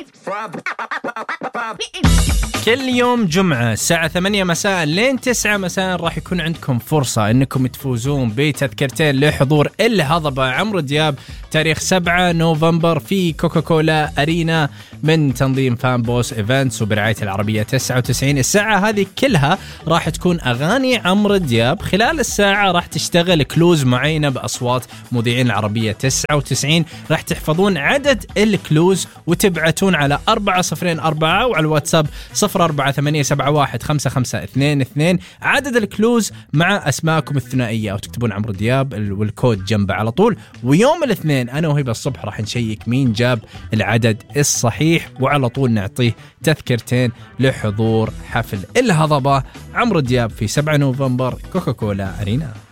كل يوم جمعة الساعة 8 مساء لين 9 مساء راح يكون عندكم فرصة انكم تفوزون بتذكرتين لحضور الهضبة عمرو دياب تاريخ 7 نوفمبر في كوكاكولا أرينا من تنظيم فان بوس إيفنتس وبرعاية العربية 99. الساعة هذه كلها راح تكون أغاني عمرو دياب. خلال الساعة راح تشتغل كلوز معينة بأصوات مذيعين العربية 99. راح تحفظون عدد الكلوز وتبعتون على 404 وعلى الواتساب 0487155522 عدد الكلوز مع أسماءكم الثنائية، وتكتبون عمرو دياب والكود جنبه على طول. ويوم الاثنين أنا وهبة الصبح راح نشيك مين جاب العدد الصحيح، وعلى طول نعطيه تذكرتين لحضور حفل الهضبة عمرو دياب في 7 نوفمبر كوكاكولا أرينا.